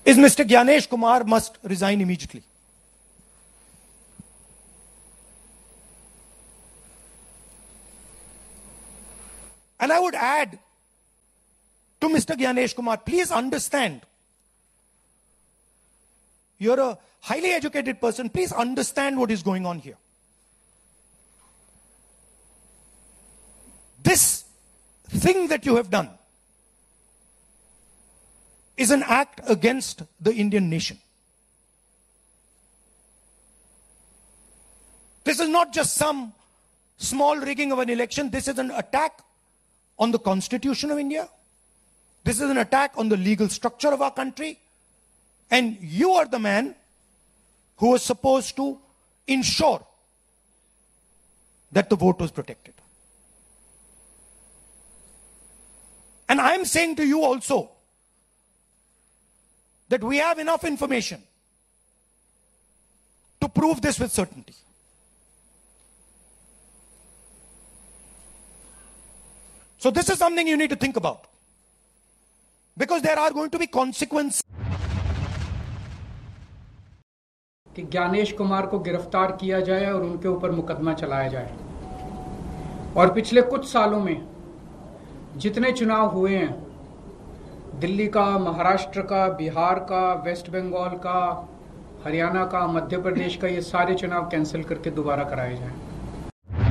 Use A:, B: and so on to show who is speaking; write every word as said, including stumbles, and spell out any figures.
A: is Mister Gyanesh Kumar must resign immediately. And I would add to Mister Gyanesh Kumar, please understand, you're a highly educated person, please understand what is going on here. This thing that you have done is an act against the Indian nation. This is not just some small rigging of an election. This is an attack on the Constitution of India. This is an attack on the legal structure of our country. And you are the man who was supposed to ensure that the vote was protected. And I am saying to you also that we have enough information to prove this with certainty. So this is something you need to think about, because there are going to be consequences.
B: कि ज्ञानेश कुमार को गिरफ्तार किया जाए और उनके ऊपर मुकदमा चलाया जाए। और पिछले कुछ सालों में जितने चुनाव हुए हैं, दिल्ली का, महाराष्ट्र का, बिहार का, वेस्ट बंगाल का, हरियाणा का, मध्य प्रदेश का, ये सारे चुनाव कैंसिल करके दोबारा कराए जाएं।